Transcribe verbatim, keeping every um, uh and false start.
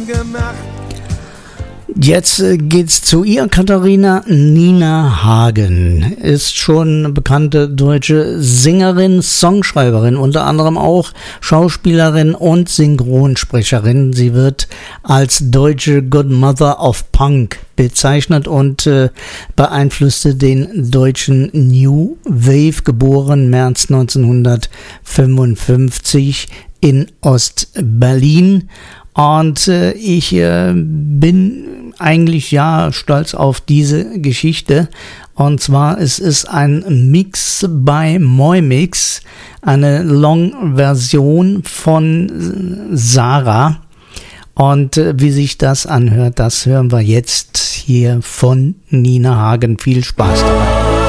gemacht. Jetzt geht's zu ihr. Katharina Nina Hagen ist schon eine bekannte deutsche Sängerin, Songschreiberin, unter anderem auch Schauspielerin und Synchronsprecherin. Sie wird als deutsche Godmother of Punk bezeichnet und äh, beeinflusste den deutschen New Wave, geboren März neunzehnhundertfünfundfünfzig in Ost-Berlin. Und äh, ich äh, bin eigentlich ja stolz auf diese Geschichte. Und zwar es ist ein Mix bei Moimix, eine Long-Version von Sarah. Und äh, wie sich das anhört, das hören wir jetzt hier von Nina Hagen. Viel Spaß dabei.